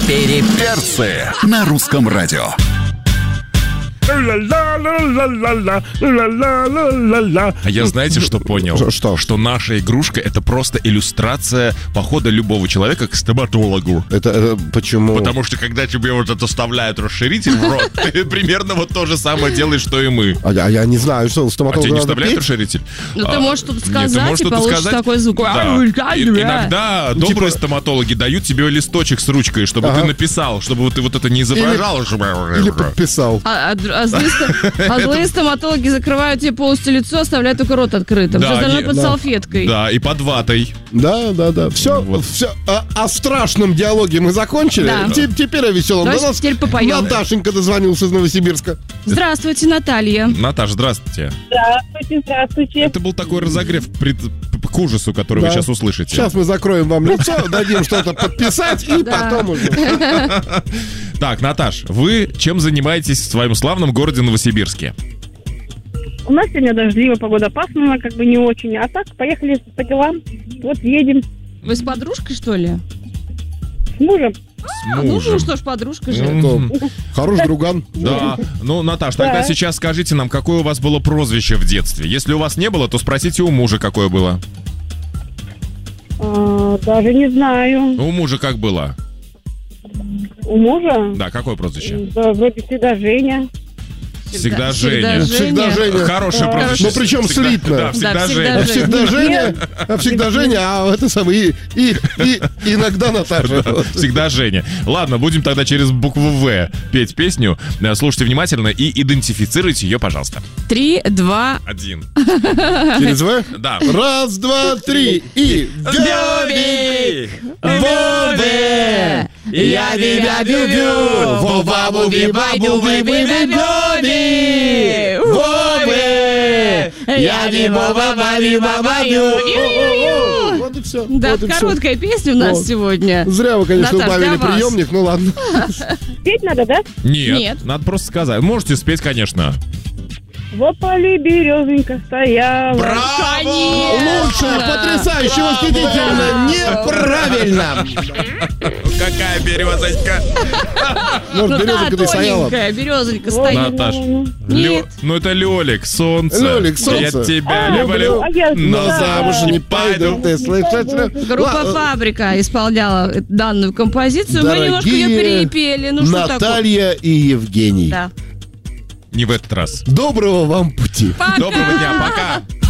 Перцы на русском радио. А я знаете, что понял? Что наша игрушка — это просто иллюстрация похода любого человека к стоматологу. Это почему? Потому что когда тебе вот это вставляют расширитель в рот, ты примерно вот то же самое делаешь, что и мы. А я не знаю, что у А стоматолога тебе не надо вставляют петь? расширитель? Ну, ты можешь что-то сказать, и что-то получишь сказать. такой звук. Да. Иногда добрые стоматологи дают тебе листочек с ручкой, чтобы ты написал, чтобы ты вот это не изображал. Или подписал. А злые стоматологи закрывают тебе полностью лицо, оставляют только рот открытым. Да, Все остальное они- под да. салфеткой. Да, и под ватой. Да. Все, Вот. все. О страшном диалоге мы закончили. Да. Теперь о веселом. Давайте До нас теперь попоем. Наташенька дозвонился из Новосибирска. Здравствуйте, Наталья. Наташа, здравствуйте. Здравствуйте. Это был такой разогрев к ужасу, который вы Да. сейчас услышите. Сейчас мы закроем вам лицо, дадим что-то подписать, и Да. потом уже. Так, Наташ, вы чем занимаетесь в своем славном городе Новосибирске? У нас сегодня дождливо, погода пасмурная, как бы не очень. А так, поехали по делам. Вот едем Вы с подружкой, что ли? с мужем. С Ну мужем. что ж, подружка же. Хороший друган. Да. Ну, Наташ, тогда Да. сейчас скажите нам, какое у вас было прозвище в детстве. Если у вас не было, то спросите у мужа, какое было. Даже не знаю. У мужа как было? У мужа? Да, какое прозвище? Да, вроде всегда Женя. Всегда Женя. Женя. Всегда Женя. Хорошее прозвище. Ну, причем Всегда- слитно. Да, всегда Да, всегда Женя. Всегда Женя, а это самое, и иногда Наташа. Вот. Всегда Женя. Ладно, будем тогда через букву В петь песню. Слушайте внимательно и идентифицируйте ее, пожалуйста. 3, 2. 1. Через В? Да. Раз, два, три, и... Вовик! Вове! Я тебя люблю! Вот и все. Да, короткая песня у нас Вот. сегодня. Зря вы, конечно, Наташ, убавили для вас. приемник, ну ладно. Петь надо, да? Нет, надо просто сказать. Можете спеть, конечно. В ополе березонька стояла. Лучше, потрясающе, восхитительно, неправильно. Какая березочка? Может, Ну да, березонька ты стояла? тоненькая березонька стоит. Наташ. Нет. Ну это Лёлик, солнце. Лёлик, солнце. Я тебя А, люблю, а я но знаю. замуж не пойду. Ты слышишь? Группа «Фабрика» исполняла данную композицию. Мы немножко ее Дорогие перепели. Ну что такое? Наталья и Евгений. Да. Не в этот раз. Доброго вам пути. Пока. Доброго дня, пока.